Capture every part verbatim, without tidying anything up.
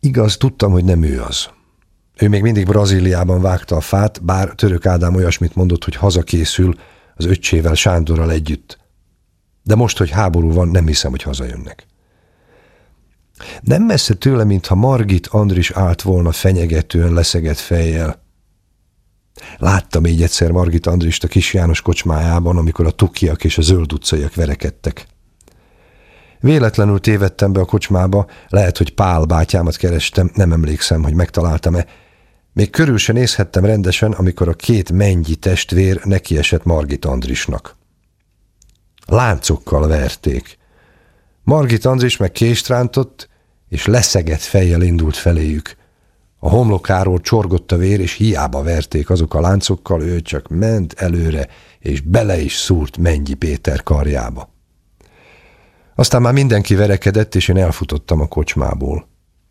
Igaz, tudtam, hogy nem ő az. Ő még mindig Brazíliában vágta a fát, bár Török Ádám olyasmit mondott, hogy hazakészül az öccsével, Sándorral együtt. De most, hogy háború van, nem hiszem, hogy hazajönnek. Nem messze tőle, mintha Margit Andris állt volna fenyegetően leszegett fejjel. Láttam így egyszer Margit Andrist a Kis János kocsmájában, amikor a tukiak és a zöld utcaiak verekedtek. Véletlenül tévedtem be a kocsmába, lehet, hogy Pál bátyámat kerestem, nem emlékszem, hogy megtaláltam-e. Még körül se nézhettem rendesen, amikor a két mennyi testvér nekiesett Margit Andrisnak. Láncokkal verték. Margit Andris meg kést rántott, és leszegett fejjel indult feléjük. A homlokáról csorgott a vér, és hiába verték azok a láncokkal, ő csak ment előre, és bele is szúrt Mennyi Péter karjába. Aztán már mindenki verekedett, és én elfutottam a kocsmából.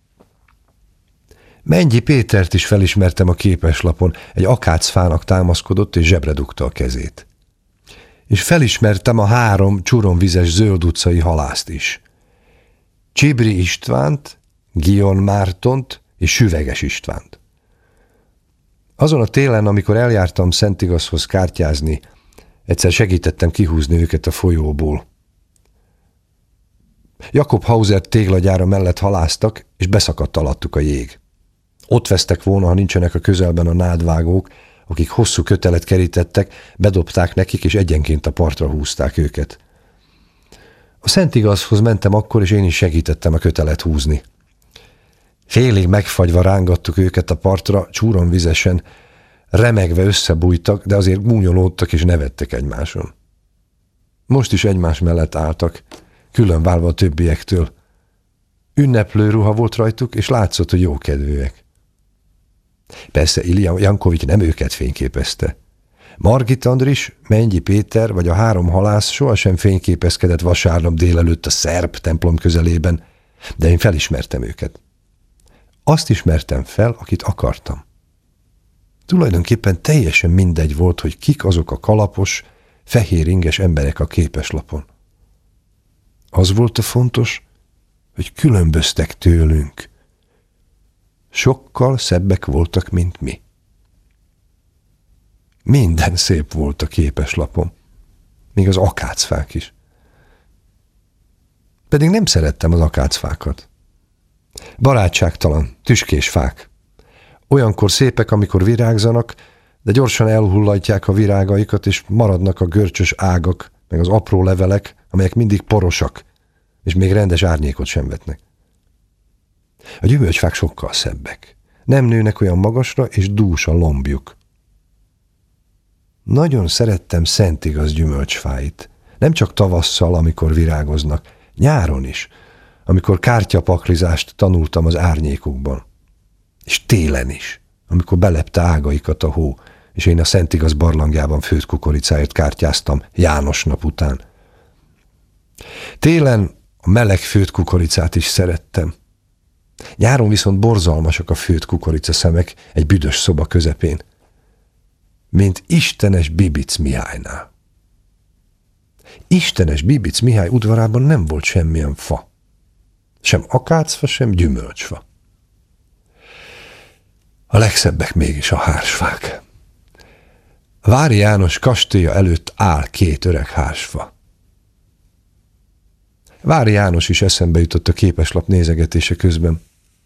Mennyi Pétert is felismertem a képeslapon, egy akácfának támaszkodott, és zsebre dugta a kezét. És felismertem a három csuromvizes zöld utcai halászt is. Csibri Istvánt, Gion Mártont és Süveges Istvánt. Azon a télen, amikor eljártam Szentigazhoz kártyázni, egyszer segítettem kihúzni őket a folyóból. Jakob Hauser téglagyára mellett haláztak, és beszakadt alattuk a jég. Ott vesztek volna, ha nincsenek a közelben a nádvágók, akik hosszú kötelet kerítettek, bedobták nekik, és egyenként a partra húzták őket. A Szentigazhoz mentem akkor, és én is segítettem a kötelet húzni. Félig megfagyva rángattuk őket a partra, csúronvizesen, remegve összebújtak, de azért gúnyolódtak és nevettek egymáson. Most is egymás mellett álltak, különválva a többiektől. Ünneplő ruha volt rajtuk, és látszott, hogy jókedvűek. Persze Ilja Jankovics nem őket fényképezte. Margit Andris, Mennyi Péter vagy a három halász sohasem fényképezkedett vasárnap délelőtt a szerb templom közelében, de én felismertem őket. Azt ismertem fel, akit akartam. Tulajdonképpen teljesen mindegy volt, hogy kik azok a kalapos, fehér inges emberek a képeslapon. Az volt a fontos, hogy különböztek tőlünk. Sokkal szebbek voltak, mint mi. Minden szép volt a képeslapon, még az akácfák is. Pedig nem szerettem az akácfákat. Barátságtalan, tüskés fák. Olyankor szépek, amikor virágzanak, de gyorsan elhullatják a virágaikat, és maradnak a görcsös ágak, meg az apró levelek, amelyek mindig porosak, és még rendes árnyékot sem vetnek. A gyümölcsfák sokkal szebbek. Nem nőnek olyan magasra, és dús a lombjuk. Nagyon szerettem Szentigaz gyümölcsfáit. Nem csak tavasszal, amikor virágoznak, nyáron is, amikor kártyapaklizást tanultam az árnyékukban. És télen is, amikor belepte ágaikat a hó, és én a Szentigaz barlangjában főtt kukoricáért kártyáztam János nap után. Télen a meleg főtt kukoricát is szerettem. Nyáron viszont borzalmasak a főtt kukoricaszemek egy büdös szoba közepén, mint istenes Bibic Mihálynál. Istenes Bibic Mihály udvarában nem volt semmilyen fa. Sem akácfa, sem gyümölcsfa. A legszebbek mégis a hársfák. Vári János kastélya előtt áll két öreg hársfa. Vári János is eszembe jutott a képeslap nézegetése közben.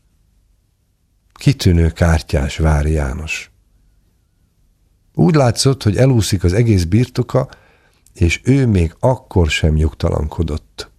Kitűnő kártyás Vári János. Úgy látszott, hogy elúszik az egész birtoka, és ő még akkor sem nyugtalankodott.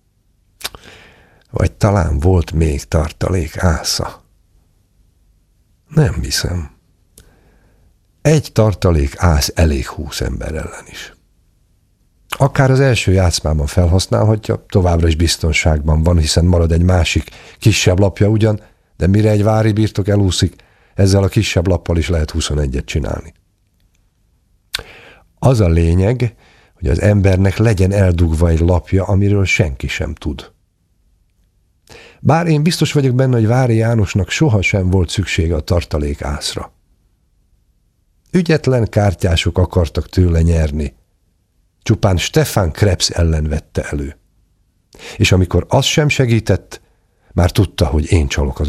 Vagy talán volt még tartalék ásza. Nem hiszem. Egy tartalék ász elég húsz ember ellen is. Akár az első játszmában felhasználhatja, továbbra is biztonságban van, hiszen marad egy másik, kisebb lapja ugyan, de mire egy vári birtok elúszik, ezzel a kisebb lappal is lehet huszonegyet csinálni. Az a lényeg, hogy az embernek legyen eldugva egy lapja, amiről senki sem tud. Bár én biztos vagyok benne, hogy Vári Jánosnak sohasem volt szüksége a tartalék ászra. Ügyetlen kártyások akartak tőle nyerni. Csupán Stefan Krebs ellen vette elő. És amikor az sem segített, már tudta, hogy én csalok az